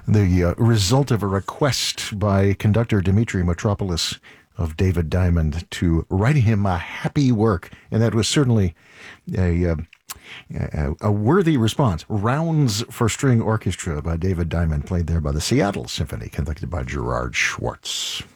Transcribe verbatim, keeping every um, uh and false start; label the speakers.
Speaker 1: the uh, result of a request by conductor Dimitri Mitropoulos of David Diamond to write him a happy work. And that was certainly a, uh, a, a worthy response. Rounds for String Orchestra by David Diamond, played there by the Seattle Symphony, conducted by Gerard Schwartz.